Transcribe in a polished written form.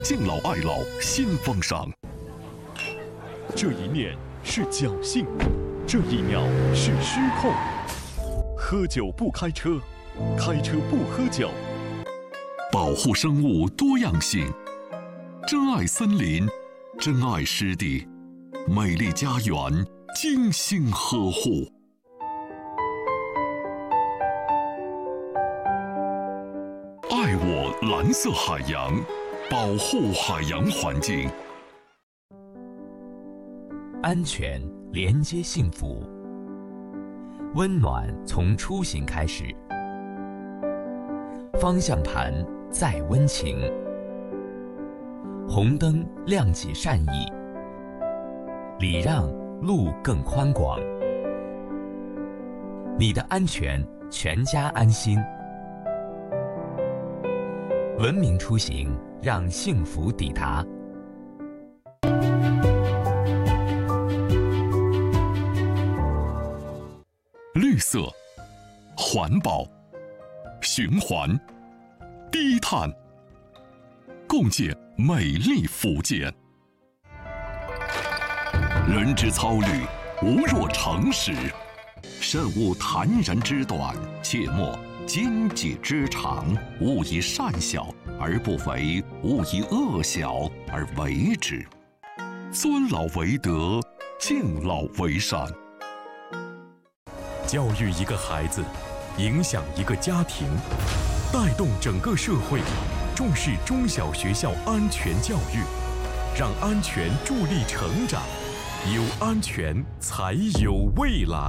敬老爱老新风尚。这一面是侥幸，这一秒是失控。喝酒不开车，开车不喝酒。保护生物多样性，珍爱森林，珍爱湿地，美丽家园精心呵护。爱我蓝色海洋，保护海洋环境。 安全连接幸福，温暖从出行开始，方向盘再温情，红灯亮起善意，礼让路更宽广。你的安全，全家安心。文明出行，让幸福抵达。 绿色、环保、循环、低碳，共建美丽福建。人之操虑，无若诚实；慎勿谈人之短，切莫奸计之长。勿以善小而不为，勿以恶小而为之。尊老为德，敬老为善。 教育一个孩子，影响一个家庭，带动整个社会，重视中小学校安全教育，让安全助力成长，有安全才有未来。